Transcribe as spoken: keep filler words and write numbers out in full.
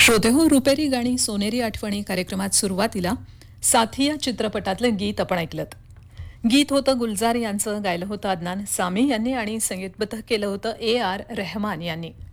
श्रोते हो, रुपेरी गाणी सोनेरी आठवणी कार्यक्रमात सुरुवातीला साथी या चित्रपटातलं गीत आपण ऐकलं. गीत होतं गुलजार यांचं, गायलं होतं अदनान सामी यांनी आणि संगीतबद्ध केलं होतं ए आर रहमान यांनी.